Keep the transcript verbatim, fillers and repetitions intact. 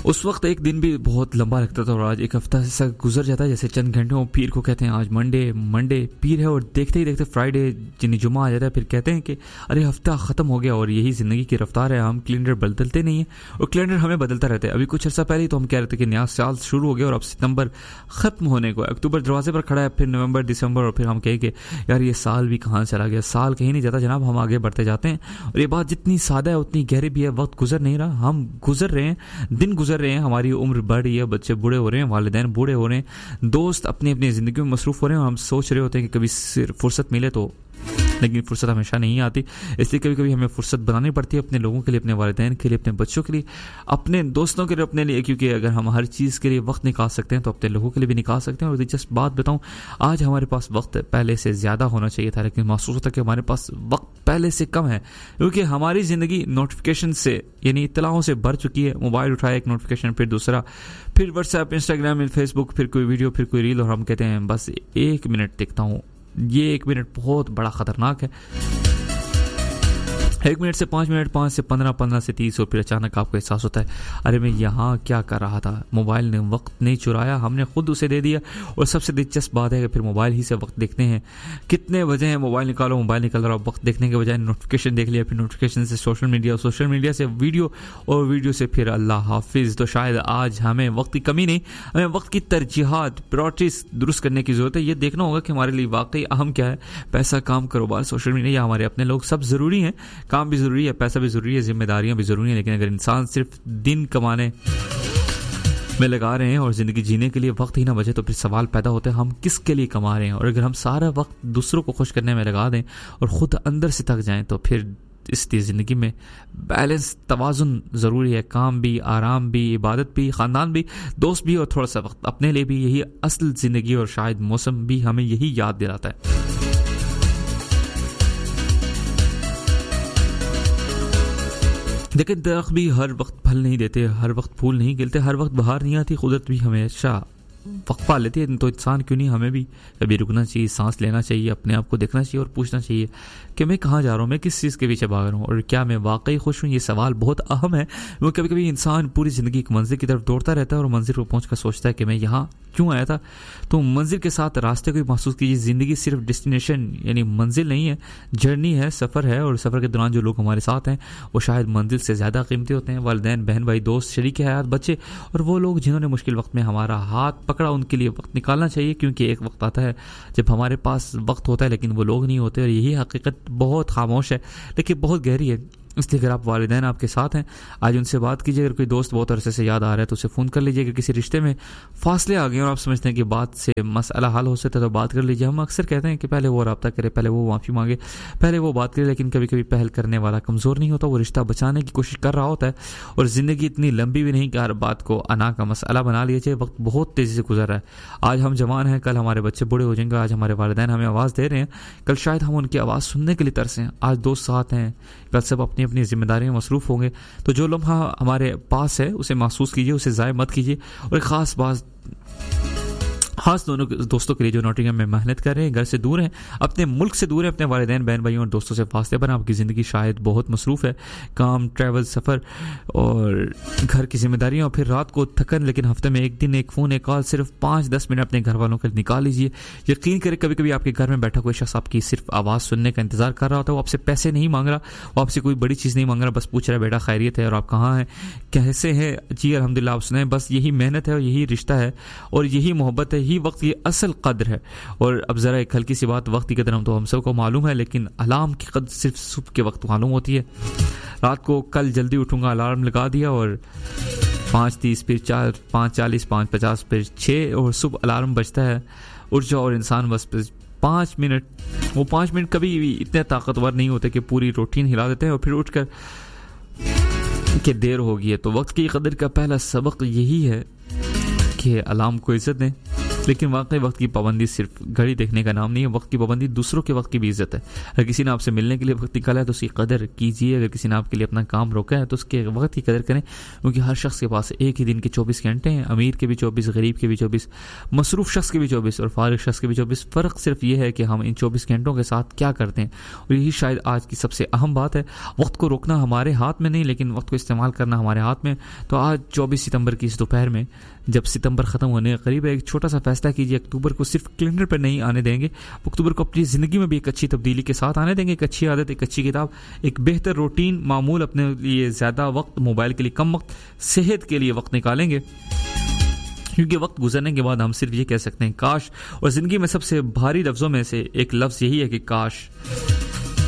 اس وقت ایک دن بھی بہت لمبا لگتا تھا اور آج ایک ہفتہ ایسا گزر جاتا ہے جیسے چند گھنٹوں. پیر کو کہتے ہیں آج منڈے منڈے پیر ہے اور دیکھتے ہی دیکھتے فرائیڈے یعنی جمعہ آ جاتا ہے. پھر کہتے ہیں کہ ارے ہفتہ ختم ہو گیا. اور یہی زندگی کی رفتار ہے, ہم کیلنڈر بدلتے نہیں ہیں اور کیلنڈر ہمیں بدلتا رہتا ہے. ابھی کچھ عرصہ پہلے تو ہم کہہ رہے تھے کہ نیا سال شروع ہو گیا اور اب ستمبر ختم ہونے کو, اکتوبر دروازے پر کھڑا ہے, پھر نومبر دسمبر, اور پھر ہم کہیں کہ یار یہ سال بھی کہاں چلا گیا. سال کہیں نہیں جاتا جناب, ہم آگے بڑھتے جاتے ہیں. اور یہ بات جتنی سادہ ہے اتنی گہری بھی ہے. وقت گزر نہیں رہا, ہم گزر رہے ہیں, دن گزر رہے ہیں, ہماری عمر بڑھ رہی ہے, بچے بوڑھے ہو رہے ہیں, والدین بوڑھے ہو رہے ہیں, دوست اپنی اپنی زندگی میں مصروف ہو رہے ہیں. اور ہم سوچ رہے ہوتے ہیں کہ کبھی فرصت ملے تو, لیکن فرصت ہمیشہ نہیں آتی. اس لیے کبھی کبھی ہمیں فرصت بنانی پڑتی ہے اپنے لوگوں کے لیے, اپنے والدین کے لیے, اپنے بچوں کے لیے, اپنے دوستوں کے لیے, اپنے لیے. کیونکہ اگر ہم ہر چیز کے لیے وقت نکال سکتے ہیں تو اپنے لوگوں کے لیے بھی نکال سکتے ہیں. اور دلچسپ بات بتاؤں, آج ہمارے پاس وقت پہلے سے زیادہ ہونا چاہیے تھا, لیکن محسوس ہوتا ہے کہ ہمارے پاس وقت پہلے سے کم ہے. کیونکہ ہماری زندگی نوٹیفیکیشن سے یعنی اطلاعوں سے بھر چکی ہے. موبائل اٹھایا, ایک نوٹیفیکیشن, پھر دوسرا, پھر واٹس ایپ, انسٹاگرام, فیس بک, پھر کوئی ویڈیو, پھر کوئی ریل, اور ہم کہتے ہیں بس ایک منٹ دیکھتا ہوں. یہ ایک منٹ بہت بڑا خطرناک ہے. ایک منٹ سے پانچ منٹ, پانچ سے پندرہ, پندرہ سے تیس, اور پھر اچانک آپ کو احساس ہوتا ہے ارے میں یہاں کیا کر رہا تھا. موبائل نے وقت نہیں چرایا, ہم نے خود اسے دے دیا. اور سب سے دلچسپ بات ہے کہ پھر موبائل ہی سے وقت دیکھتے ہیں. کتنے وجہ ہیں, موبائل نکالو, موبائل نکال رہا, وقت دیکھنے کے بجائے نوٹیفیکیشن دیکھ لیا, پھر نوٹیفیکیشن سے سوشل میڈیا, سوشل میڈیا سے ویڈیو, اور ویڈیو سے پھر اللہ حافظ. تو شاید آج ہمیں وقت کی کمی نہیں, ہمیں وقت کی ترجیحات, پرائورٹیز درست کرنے کی ضرورت ہے. یہ دیکھنا ہوگا کہ ہمارے لیے واقعی اہم کیا ہے. پیسہ, کام, کاروبار, سوشل میڈیا یا ہمارے اپنے لوگ, سب ضروری ہیں. کام بھی ضروری ہے, پیسہ بھی ضروری ہے, ذمہ داریاں بھی ضروری ہیں. لیکن اگر انسان صرف دن کمانے میں لگا رہے ہیں اور زندگی جینے کے لیے وقت ہی نہ بچے, تو پھر سوال پیدا ہوتا ہے ہم کس کے لیے کما رہے ہیں. اور اگر ہم سارا وقت دوسروں کو خوش کرنے میں لگا دیں اور خود اندر سے تھک جائیں, تو پھر اس لیے زندگی میں بیلنس, توازن ضروری ہے. کام بھی, آرام بھی, عبادت بھی, خاندان بھی, دوست بھی, اور تھوڑا سا وقت اپنے لیے بھی. یہی اصل زندگی, اور شاید موسم بھی ہمیں یہی یاد دلاتا ہے. لیکن درخت بھی ہر وقت پھل نہیں دیتے, ہر وقت پھول نہیں کھلتے, ہر وقت بہار نہیں آتی. قدرت بھی ہمیشہ وقفہ لیتی ہے. تو انسان کیوں نہیں, ہمیں بھی کبھی رکنا چاہیے, سانس لینا چاہیے, اپنے آپ کو دیکھنا چاہیے اور پوچھنا چاہیے کہ میں کہاں جا رہا ہوں, میں کس چیز کے پیچھے بھاگ رہا ہوں, اور کیا میں واقعی خوش ہوں. یہ سوال بہت اہم ہے. وہ کبھی کبھی انسان پوری زندگی ایک منزل کی طرف دوڑتا رہتا ہے اور منزل پر پہنچ کر سوچتا ہے کہ میں یہاں کیوں آیا تھا. تو منزل کے ساتھ راستے کو محسوس کیجیے. زندگی صرف ڈیسٹینیشن یعنی منزل نہیں ہے, جرنی ہے, سفر ہے. اور سفر کے دوران جو لوگ ہمارے ساتھ ہیں وہ شاید منزل سے زیادہ قیمتی ہوتے ہیں. والدین, بہن بھائی, دوست, شریک حیات, بچے, اور وہ لوگ جنہوں نے مشکل وقت میں ہمارا ہاتھ پکڑا, ان کے لیے وقت نکالنا چاہیے. کیونکہ ایک وقت آتا ہے جب ہمارے پاس وقت ہوتا ہے لیکن وہ لوگ نہیں ہوتے. اور یہی حقیقت بہت خاموش ہے لیکن بہت گہری ہے. اس لیے اگر آپ والدین آپ کے ساتھ ہیں, آج ان سے بات کیجیے. اگر کوئی دوست بہت عرصے سے یاد آ رہا ہے تو اسے فون کر لیجیے. اگر کسی رشتے میں فاصلے آ گئے اور آپ سمجھتے ہیں کہ بات سے مسئلہ حل ہو سکتا ہے تو بات کر لیجیے. ہم اکثر کہتے ہیں کہ پہلے وہ رابطہ کرے, پہلے وہ معافی مانگے, پہلے وہ بات کرے. لیکن کبھی کبھی پہل کرنے والا کمزور نہیں ہوتا, وہ رشتہ بچانے کی کوشش کر رہا ہوتا ہے. اور زندگی اتنی لمبی بھی نہیں کہ ہر بات کو انا کا مسئلہ بنا لیا جائے. وقت بہت تیزی سے گزر رہا ہے. آج ہم جوان ہیں, کل ہمارے بچے بوڑھے ہو جائیں گے. آج ہمارے والدین ہمیں آواز دے رہے ہیں, کل شاید ہم ان کی آواز سننے کے لیے ترسیں. آج دوست ساتھ ہیں, کل سب اپنی اپنی ذمہ داریوں میں مصروف ہوں گے. تو جو لمحہ ہمارے پاس ہے اسے محسوس کیجیے, اسے ضائع مت کیجیے. اور ایک خاص بات خاص دونوں دوستوں کے لیے جو نوٹنگھم میں محنت کر رہے ہیں, گھر سے دور ہیں, اپنے ملک سے دور ہیں, اپنے والدین, بہن بھائیوں اور دوستوں سے فاصلے پر. آپ کی زندگی شاید بہت مصروف ہے, کام, ٹریول, سفر اور گھر کی ذمہ داریاں, اور پھر رات کو تھکن. لیکن ہفتے میں ایک دن, ایک فون, ایک کال, صرف پانچ دس منٹ اپنے گھر والوں کے لیے نکال لیجیے. یقین کریں کبھی کبھی آپ کے گھر میں بیٹھا کوئی شخص آپ کی صرف آواز سننے کا انتظار کر رہا ہوتا ہے. وہ آپ سے پیسے نہیں مانگ رہا, وہ آپ سے کوئی بڑی چیز نہیں مانگ رہا, بس پوچھ رہا ہے بیٹا خیریت ہے, اور آپ کہاں ہیں, کیسے ہیں, جی الحمدللہ, آپ سنیں. بس یہی محنت ہے, اور یہی رشتہ ہے, اور یہی محبت ہے, یہی وقت کی اصل قدر ہے. اور اب ذرا ایک ہلکی سی بات, وقت کی قدر ہم تو ہم سب کو معلوم ہے, لیکن الارم کی قدر صرف صبح کے وقت معلوم ہوتی ہے. رات کو کل جلدی اٹھوں گا الارم لگا دیا, اور پانچ تیس, پھر چار پانچ چالیس, پانچ پچاس, پھر چھ, اور صبح الارم بجتا ہے. اٹھ جاؤ, اور انسان بس پانچ منٹ, وہ پانچ منٹ کبھی بھی اتنے طاقتور نہیں ہوتے کہ پوری روٹین ہلا دیتے ہیں. اور پھر اٹھ کر کہ دیر ہو گئی ہے. تو وقت کی قدر کا پہلا سبق یہی ہے کہ الارم کو عزت دیں, لیکن واقعی وقت کی پابندی صرف گھڑی دیکھنے کا نام نہیں ہے. وقت کی پابندی دوسروں کے وقت کی بھی عزت ہے. اگر کسی نے آپ سے ملنے کے لیے وقت نکالا ہے تو اس کی قدر کیجیے. اگر کسی نے آپ کے لیے اپنا کام روکا ہے تو اس کے وقت کی قدر کریں, کیونکہ ہر شخص کے پاس ایک ہی دن کے چوبیس گھنٹے ہیں. امیر کے بھی چوبیس, غریب کے بھی چوبیس, مصروف شخص کے بھی چوبیس اور فارغ شخص کے بھی چوبیس. فرق صرف یہ ہے کہ ہم ان چوبیس گھنٹوں کے ساتھ کیا کرتے ہیں, اور یہی شاید آج کی سب سے اہم بات ہے. وقت کو روکنا ہمارے ہاتھ میں نہیں, لیکن وقت کو استعمال کرنا ہمارے ہاتھ میں. تو آج چوبیس ستمبر کی اس دوپہر میں, جب ستمبر ختم ہونے کے قریب ہے, ایک چھوٹا سا فیصلہ کیجیے. اکتوبر کو صرف کیلنڈر پر نہیں آنے دیں گے, اکتوبر کو اپنی زندگی میں بھی ایک اچھی تبدیلی کے ساتھ آنے دیں گے. ایک اچھی عادت, ایک اچھی کتاب, ایک بہتر روٹین, معمول, اپنے لیے زیادہ وقت, موبائل کے لیے کم وقت, صحت کے لیے وقت نکالیں گے. کیونکہ وقت گزرنے کے بعد ہم صرف یہ کہہ سکتے ہیں کاش. اور زندگی میں سب سے بھاری لفظوں میں سے ایک لفظ یہی ہے کہ کاش.